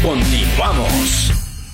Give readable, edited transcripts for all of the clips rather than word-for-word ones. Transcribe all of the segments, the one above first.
Continuamos.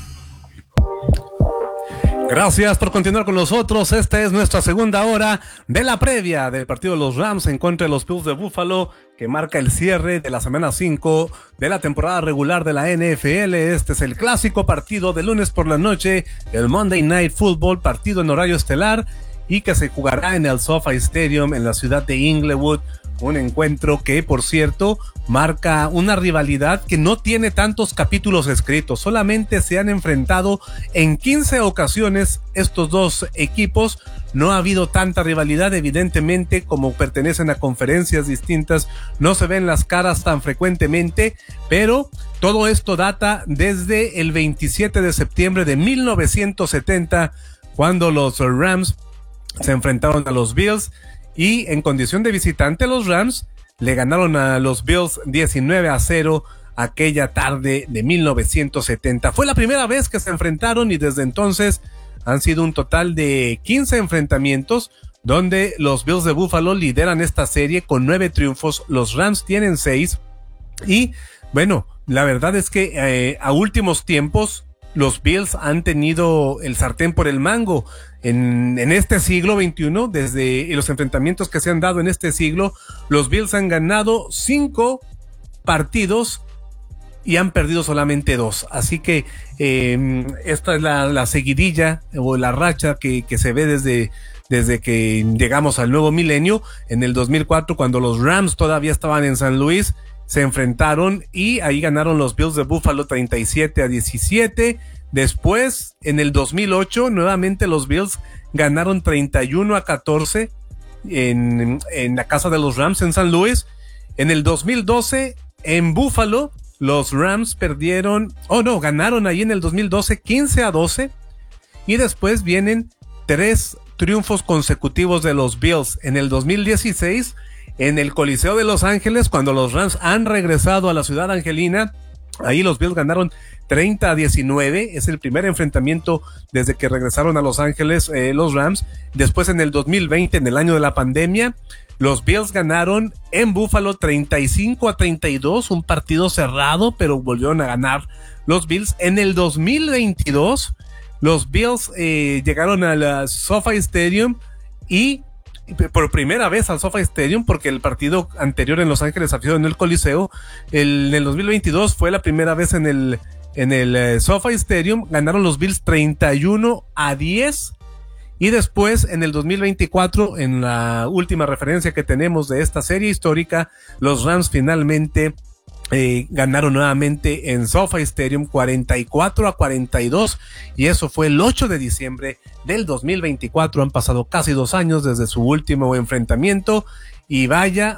Gracias por continuar con nosotros. Esta es nuestra segunda hora de la previa del partido de los Rams en contra de los Bills de Buffalo, que marca el cierre de la semana 5 de la temporada regular de la NFL. Este es el clásico partido de lunes por la noche, el Monday Night Football, partido en horario estelar y que se jugará en el SoFi Stadium en la ciudad de Inglewood. Un encuentro que, por cierto, marca una rivalidad que no tiene tantos capítulos escritos. Solamente se han enfrentado en 15 ocasiones estos dos equipos. No ha habido tanta rivalidad, evidentemente, como pertenecen a conferencias distintas. No se ven las caras tan frecuentemente, pero todo esto data desde el 27 de septiembre de 1970, cuando los Rams se enfrentaron a los Bills. Y en condición de visitante, los Rams le ganaron a los Bills 19-0 aquella tarde de 1970. Fue la primera vez que se enfrentaron y desde entonces han sido un total de 15 enfrentamientos, donde los Bills de Buffalo lideran esta serie con 9 triunfos, los Rams tienen 6. Y bueno, la verdad es que a últimos tiempos los Bills han tenido el sartén por el mango. En este siglo XXI, desde los enfrentamientos que se han dado en este siglo, los Bills han ganado 5 partidos y han perdido solamente 2. Así que esta es la seguidilla o la racha que se ve desde que llegamos al nuevo milenio. En el 2004, cuando los Rams todavía estaban en San Luis, se enfrentaron y ahí ganaron los Bills de Buffalo 37-17. Después, en el 2008, nuevamente los Bills ganaron 31-14 en la casa de los Rams en San Luis. En el 2012, en Buffalo, los Rams ganaron ahí en el 2012 15-12. Y después vienen 3 triunfos consecutivos de los Bills. En el 2016, en el Coliseo de Los Ángeles, cuando los Rams han regresado a la ciudad angelina, ahí los Bills ganaron 30-19, es el primer enfrentamiento desde que regresaron a Los Ángeles los Rams. Después en el 2020, en el año de la pandemia, los Bills ganaron en Buffalo 35-32, un partido cerrado, pero volvieron a ganar los Bills. En el 2022, los Bills llegaron al SoFi Stadium y por primera vez al SoFi Stadium, porque el partido anterior en Los Ángeles había sido en el Coliseo. En el 2022 fue la primera vez en el SoFi Stadium, ganaron los Bills 31-10, y después en el 2024, en la última referencia que tenemos de esta serie histórica, los Rams finalmente ganaron nuevamente en SoFi Stadium 44-42, y eso fue el 8 de diciembre del 2024. Han pasado casi 2 años desde su último enfrentamiento y vaya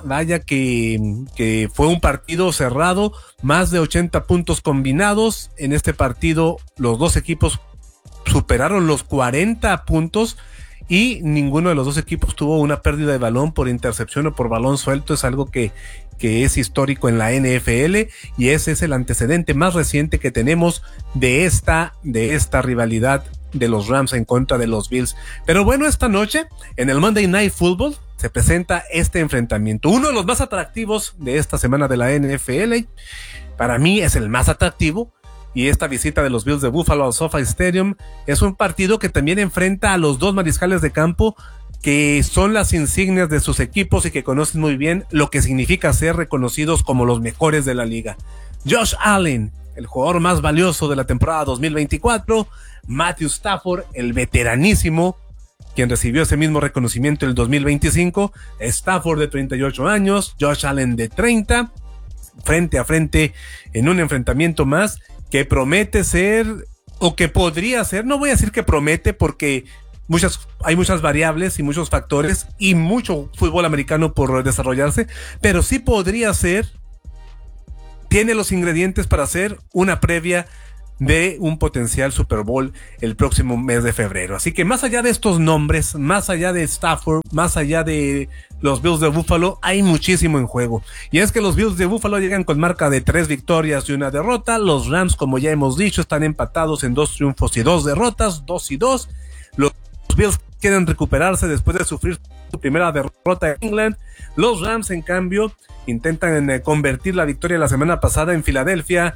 que fue un partido cerrado, más de 80 puntos combinados. En este partido los dos equipos superaron los 40 puntos y ninguno de los dos equipos tuvo una pérdida de balón por intercepción o por balón suelto. Es algo que es histórico en la NFL, y ese es el antecedente más reciente que tenemos de esta rivalidad de los Rams en contra de los Bills. Pero bueno, esta noche en el Monday Night Football se presenta este enfrentamiento, uno de los más atractivos de esta semana de la NFL. Para mí es el más atractivo, y esta visita de los Bills de Buffalo al SoFi Stadium es un partido que también enfrenta a los dos mariscales de campo que son las insignias de sus equipos y que conocen muy bien lo que significa ser reconocidos como los mejores de la liga. Josh Allen, el jugador más valioso de la temporada 2024, Matthew Stafford, el veteranísimo, quien recibió ese mismo reconocimiento en el 2025, Stafford de 38 años, Josh Allen de 30, frente a frente en un enfrentamiento más que promete ser, o que podría ser, no voy a decir que promete porque hay muchas variables y muchos factores y mucho fútbol americano por desarrollarse, pero sí podría ser, tiene los ingredientes para ser una previa de un potencial Super Bowl el próximo mes de febrero. Así que más allá de estos nombres, más allá de Stafford, más allá de los Bills de Buffalo, hay muchísimo en juego. Y es que los Bills de Buffalo llegan con marca de 3 victorias y 1 derrota. Los Rams, como ya hemos dicho, están empatados en 2 triunfos y 2 derrotas, 2-2. Los Bills quieren recuperarse después de sufrir su primera derrota en England. Los Rams, en cambio, intentan convertir la victoria la semana pasada en Filadelfia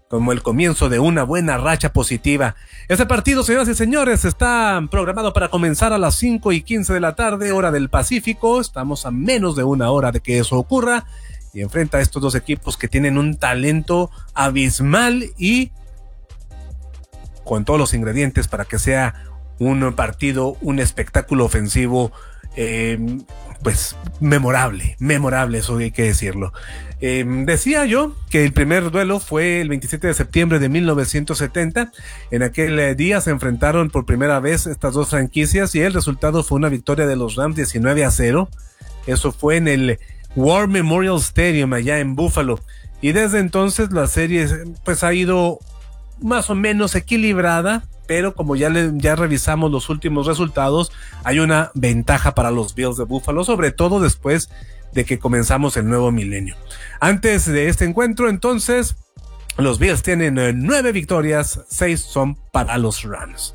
como el comienzo de una buena racha positiva. Este partido, señoras y señores, está programado para comenzar a las 5:15 de la tarde, hora del Pacífico. Estamos a menos de una hora de que eso ocurra, y enfrenta a estos dos equipos que tienen un talento abismal y con todos los ingredientes para que sea un partido, un espectáculo ofensivo, pues memorable, eso hay que decirlo. Decía yo que el primer duelo fue el 27 de septiembre de 1970. En aquel día se enfrentaron por primera vez estas dos franquicias y el resultado fue una victoria de los Rams 19-0. Eso fue en el War Memorial Stadium allá en Buffalo. Y desde entonces la serie pues ha ido más o menos equilibrada, pero como ya revisamos los últimos resultados, hay una ventaja para los Bills de Buffalo, sobre todo después de que comenzamos el nuevo milenio. Antes de este encuentro, entonces, los Bills tienen 9 victorias, 6 son para los Rams.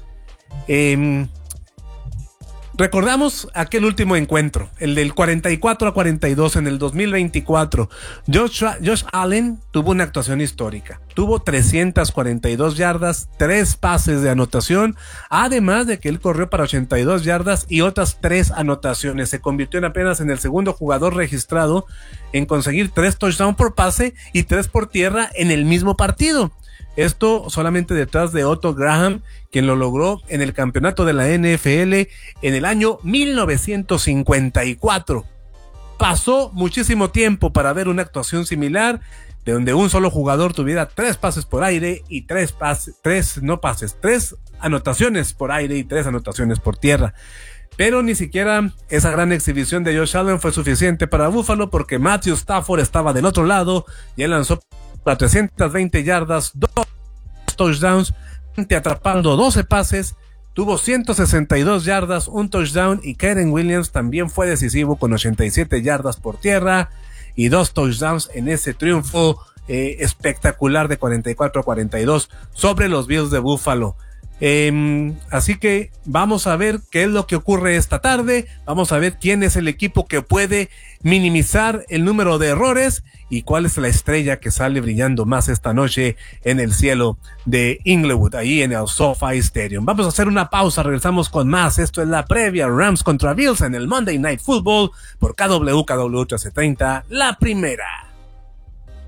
Recordamos aquel último encuentro, el del 44-42 en el 2024. Josh Allen tuvo una actuación histórica. Tuvo 342 yardas, 3 pases de anotación, además de que él corrió para 82 yardas y otras 3 anotaciones. Se convirtió apenas en el segundo jugador registrado en conseguir 3 touchdowns por pase y 3 por tierra en el mismo partido. Esto solamente detrás de Otto Graham, quien lo logró en el campeonato de la NFL en el año 1954. Pasó muchísimo tiempo para ver una actuación similar, de donde un solo jugador tuviera 3 pases por aire y 3 anotaciones por aire y 3 anotaciones por tierra. Pero ni siquiera esa gran exhibición de Josh Allen fue suficiente para Buffalo, porque Matthew Stafford estaba del otro lado y él lanzó para 320 yardas, 2 touchdowns, atrapando 12 pases, tuvo 162 yardas, 1 touchdown, y Kyren Williams también fue decisivo con 87 yardas por tierra y 2 touchdowns en ese triunfo espectacular de 44-42 sobre los Bills de Buffalo. Así que vamos a ver qué es lo que ocurre esta tarde. Vamos a ver quién es el equipo que puede minimizar el número de errores y cuál es la estrella que sale brillando más esta noche en el cielo de Inglewood, ahí en el SoFi Stadium. Vamos a hacer una pausa, regresamos con más. Esto es la previa Rams contra Bills en el Monday Night Football por KW 1330, la primera.